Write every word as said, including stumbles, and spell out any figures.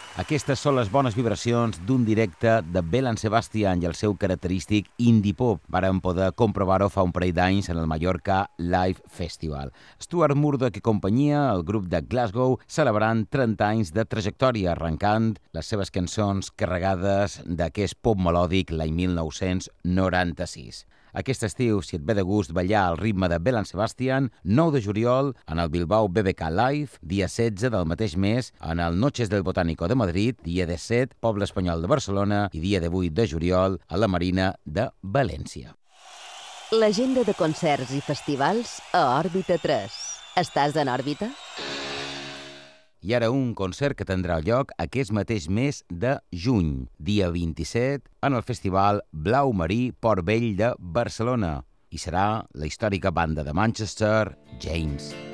Aquestes són les bones vibracions d'un directe de Belle Sebastian i el seu característic indie pop. Varen poder comprovar-ho fa un parell d'anys en el Mallorca Live Festival. Stuart Murdoch i companyia, el grup de Glasgow, celebrant trenta anys de trajectòria, arrencant les seves cançons carregades d'aquest pop melòdic l'any mil nou-cents noranta-sis. Aquest estiu, si et ve de gust ballar al ritme de Belle Sebastian, nou de juliol en el Bilbao B B K Live, dia setze del mateix mes en el Noches del Botánico de Madrid, dia disset, Poble Espanyol de Barcelona i dia divuit de juliol a la Marina de València. L'agenda de concerts i festivals a Òrbita tres. Estàs en òrbita? I ara un concert que tindrà lloc aquest mateix mes de juny, dia vint-i-set, en el Festival Blau Marí Port Vell de Barcelona. I serà la històrica banda de Manchester, James.